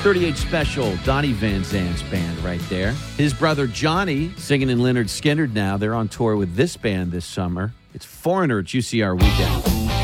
38 Special, Donnie Van Zant's band right there. His brother Johnny singing in Leonard Skinner now. They're on tour with this band this summer. It's Foreigner at UCR Weekend.